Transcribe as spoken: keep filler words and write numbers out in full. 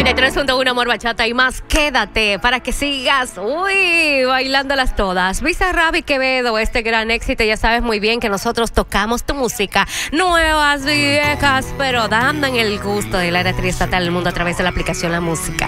noventa y tres punto uno Amor, Bachata y más. Quédate para que sigas, uy, bailándolas todas. Bizarrap y Quevedo, este gran éxito. Ya sabes muy bien que nosotros tocamos tu música, nuevas, viejas, pero dando en el gusto de la estatal del mundo a través de la aplicación La Música.